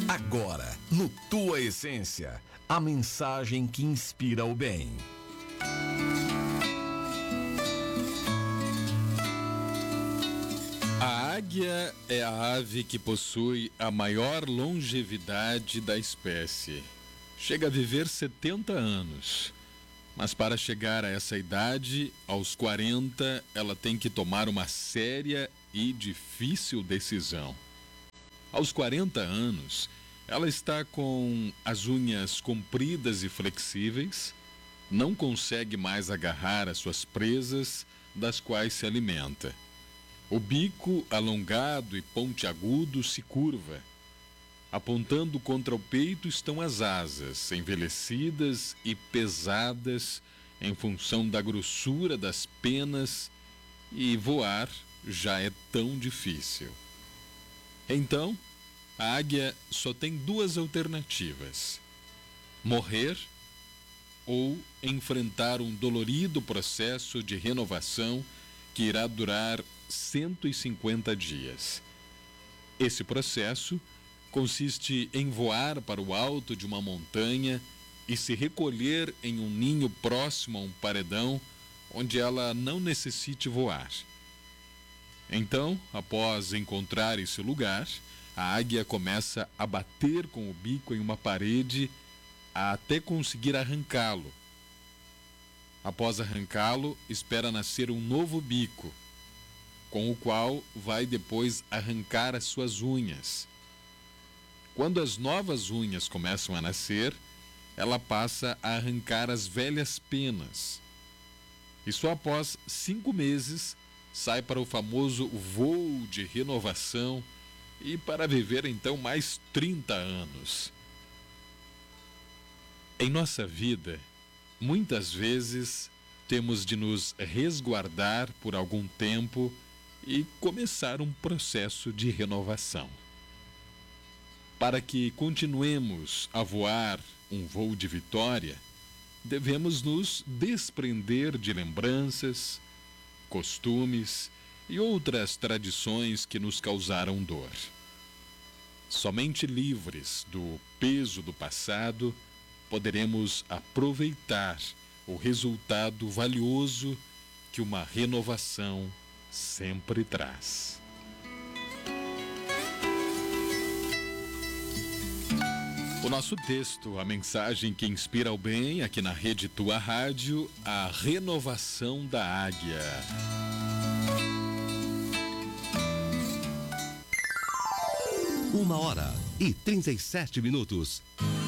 Agora, no Tua Essência, a mensagem que inspira o bem. A águia é a ave que possui a maior longevidade da espécie. Chega a viver 70 anos. Mas para chegar a essa idade, aos 40, ela tem que tomar uma séria e difícil decisão. Aos 40 anos, ela está com as unhas compridas e flexíveis, não consegue mais agarrar as suas presas, das quais se alimenta. O bico, alongado e pontiagudo, se curva. Apontando contra o peito estão as asas, envelhecidas e pesadas em função da grossura das penas, e voar já é tão difícil. Então, a águia só tem duas alternativas: morrer ou enfrentar um dolorido processo de renovação que irá durar 150 dias. Esse processo consiste em voar para o alto de uma montanha e se recolher em um ninho próximo a um paredão onde ela não necessite voar. Então, após encontrar esse lugar, a águia começa a bater com o bico em uma parede até conseguir arrancá-lo. Após arrancá-lo, espera nascer um novo bico, com o qual vai depois arrancar as suas unhas. Quando as novas unhas começam a nascer, ela passa a arrancar as velhas penas. E só após 5 meses sai para o famoso voo de renovação e para viver então mais 30 anos. Em nossa vida, muitas vezes temos de nos resguardar por algum tempo e começar um processo de renovação. Para que continuemos a voar um voo de vitória, devemos nos desprender de lembranças, costumes e outras tradições que nos causaram dor. Somente livres do peso do passado, poderemos aproveitar o resultado valioso que uma renovação sempre traz. O nosso texto, a mensagem que inspira o bem, aqui na Rede Tua Rádio, a renovação da águia. Uma hora e 37 minutos.